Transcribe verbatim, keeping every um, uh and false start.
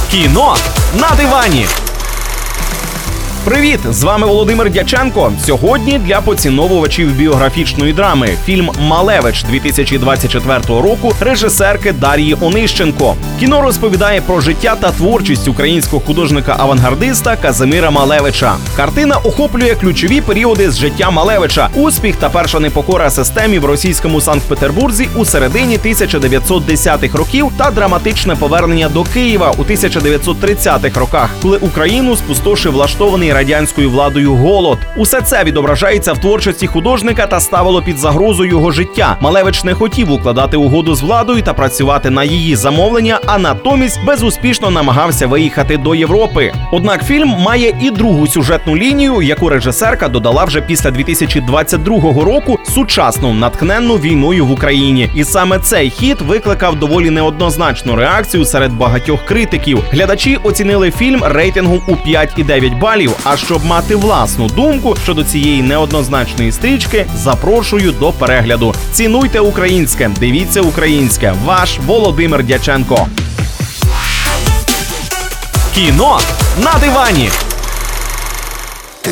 Кіно на дивані. Привіт! З вами Володимир Дяченко. Сьогодні для поціновувачів біографічної драми фільм «Малевич» дві тисячі двадцять четвертого року режисерки Дар'ї Онищенко. Кіно розповідає про життя та творчість українського художника-авангардиста Казимира Малевича. Картина охоплює ключові періоди з життя Малевича, успіх та перша непокора системі в російському Санкт-Петербурзі у середині тисяча дев'ятсот десятих років та драматичне повернення до Києва у тисяча дев'ятсот тридцятих роках, коли Україну спустошив влаштований радянською владою голод. Усе це відображається в творчості художника та ставило під загрозу його життя. Малевич не хотів укладати угоду з владою та працювати на її замовлення, а натомість безуспішно намагався виїхати до Європи. Однак фільм має і другу сюжетну лінію, яку режисерка додала вже після дві тисячі двадцять другого року, сучасну, натхненну війною в Україні. І саме цей хід викликав доволі неоднозначну реакцію серед багатьох критиків. Глядачі оцінили фільм рейтингом у п'ять і дев'ять балів. А щоб мати власну думку щодо цієї неоднозначної стрічки, запрошую до перегляду. Цінуйте українське, дивіться українське. Ваш Володимир Дяченко. Кіно на дивані.